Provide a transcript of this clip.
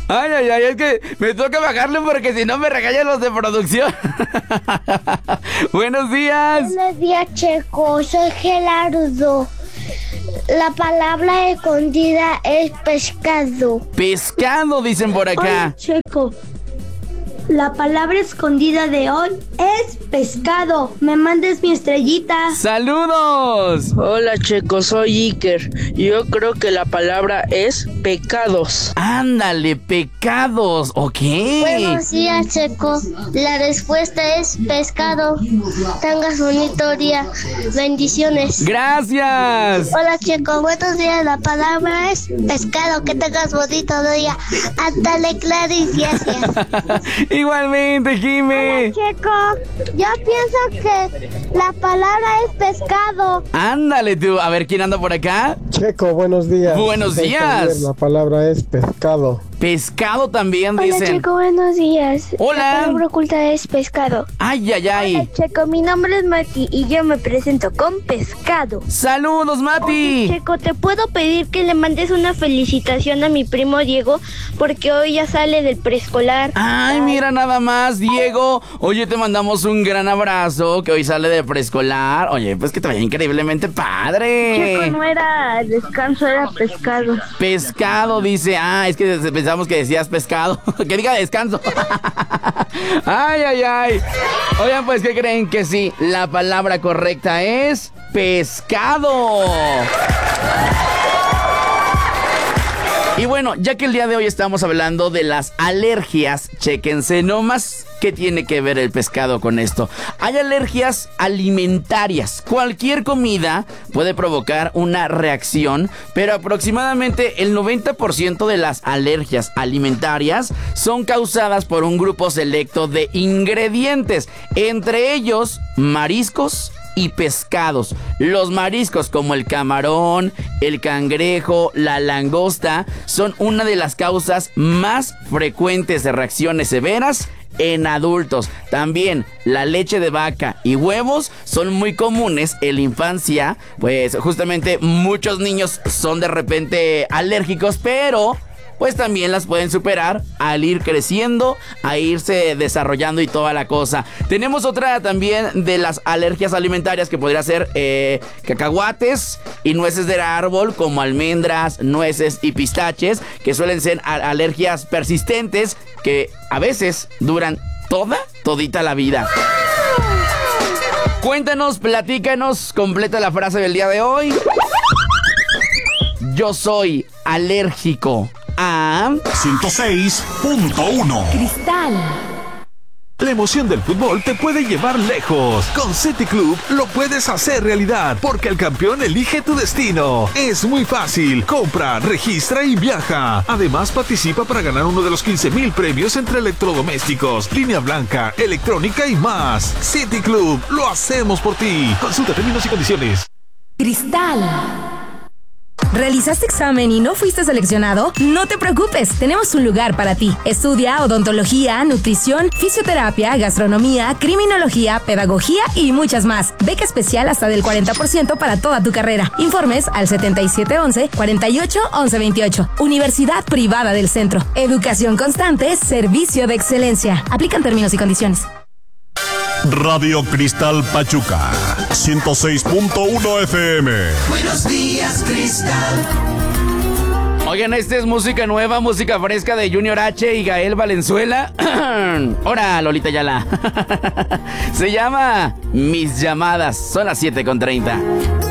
Ay, ay, ay, es que me toca bajarle porque si no me regañan los de producción. Buenos días. Buenos días, Checo. Soy Gerardo. La palabra escondida es pescado. Pescado, dicen por acá. Hola, Checo. La palabra escondida de hoy es pescado. Me mandes mi estrellita. ¡Saludos! Hola, Checo, soy Iker. Yo creo que la palabra es pecados. Ándale, pecados, ¿ok? Buenos días, Checo. La respuesta es pescado. Tengas bonito día. Bendiciones. ¡Gracias! Hola, Checo. Buenos días. La palabra es pescado. Que tengas bonito día. Ándale, Clarice. Gracias. Igualmente, Jimmy. Hola, Checo. Yo pienso que la palabra es pescado. Ándale tú, a ver, ¿quién anda por acá? Checo, buenos días. Buenos Soy días. Javier, la palabra es pescado. Pescado también, Hola, dicen. Checo. Buenos días. Hola. La palabra oculta es pescado. Ay, ay, ay. Hola, Checo. Mi nombre es Mati y yo me presento con pescado. ¡Saludos, Mati! Checo, ¿te puedo pedir que le mandes una felicitación a mi primo Diego? Porque hoy ya sale del preescolar. Ay, mira nada más, Diego. Oye, te mandamos un gran abrazo, que hoy sale de preescolar. Oye, pues que te vaya increíblemente padre. Checo, no era descanso, era pescado. Pescado, dice. Ah, es que pensamos que decías pescado. Que diga descanso. Ay, ay, ay. Oigan, pues, ¿qué creen? Que sí, la palabra correcta es pescado. Y bueno, ya que el día de hoy estamos hablando de las alergias, chéquense nomás qué tiene que ver el pescado con esto. Hay alergias alimentarias. Cualquier comida puede provocar una reacción, pero aproximadamente el 90% de las alergias alimentarias son causadas por un grupo selecto de ingredientes, entre ellos mariscos y pescados. Los mariscos como el camarón, el cangrejo, la langosta son una de las causas más frecuentes de reacciones severas en adultos. También la leche de vaca y huevos son muy comunes en la infancia, pues justamente muchos niños son de repente alérgicos, pero pues también las pueden superar al ir creciendo, a irse desarrollando y toda la cosa. Tenemos otra también de las alergias alimentarias que podría ser cacahuates y nueces del árbol, como almendras, nueces y pistaches, que suelen ser alergias persistentes que a veces duran todita la vida. Cuéntanos, platícanos, completa la frase del día de hoy. Yo soy alérgico a 106.1 Cristal. La emoción del fútbol te puede llevar lejos. Con City Club lo puedes hacer realidad, porque el campeón elige tu destino. Es muy fácil. Compra, registra y viaja. Además, participa para ganar uno de los 15,000 premios entre electrodomésticos, línea blanca, electrónica y más. City Club, lo hacemos por ti. Consulta términos y condiciones. Cristal. ¿Realizaste examen y no fuiste seleccionado? No te preocupes, tenemos un lugar para ti. Estudia odontología, nutrición, fisioterapia, gastronomía, criminología, pedagogía y muchas más. Beca especial hasta del 40% para toda tu carrera. Informes al 7711-481128. Universidad Privada del Centro. Educación constante, servicio de excelencia. Aplican términos y condiciones. Radio Cristal Pachuca 106.1 FM. Buenos días, Cristal. Oigan, esta es música nueva, música fresca de Junior H y Gael Valenzuela. Hola, Lolita Ayala. Se llama Mis Llamadas. Son las 7:30.